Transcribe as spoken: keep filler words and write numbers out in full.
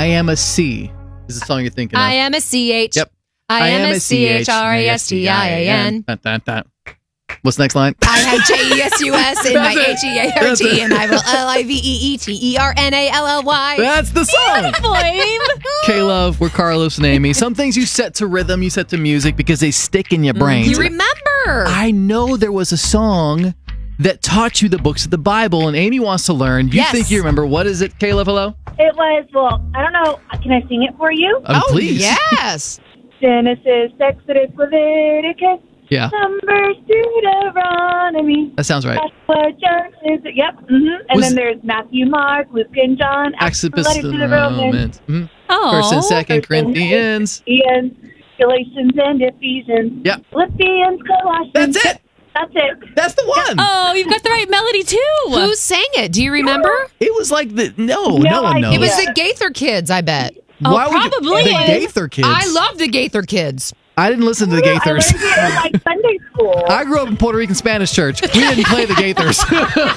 Am a C is the song you're thinking of. I am a C H. Yep. I am a C H R A S T I A N. That, that, that. What's the next line? I have J E S U S in my H E A R T, and I will L I V E E T E R N A L L Y. That's the song. Flame. K-Love, we're Carlos and Amy. Some things you set to rhythm, you set to music because they stick in your brain. You remember. I know there was a song that taught you the books of the Bible, and Amy wants to learn. You Yes. think you remember. What is it, K-Love? Hello? It was, well, I don't know. Can I sing it for you? Um, oh, please. yes. Genesis, Exodus, Leviticus, Yeah, Numbers, Deuteronomy. that sounds right. Joshua, Judges. Yep. Mm-hmm. And Was- then there's Matthew, Mark, Luke, and John. Acts, the Exodus, letter to the Romans, Mhm. Oh. First and Second First and Corinthians. Ian, Galatians, and Ephesians. Yep. Philippians, Colossians. That's it. That's it. That's the one. Oh, you've got the right melody, too. Who sang it? Do you remember? It was like the no, no, No one knows. idea. It was the Gaither Kids, I bet. Why oh, would you- probably. the Gaither Kids. I love the Gaither Kids. I didn't listen to the I Gaithers. learned it in like Sunday school. I grew up in Puerto Rican Spanish church. We didn't play the Gaithers.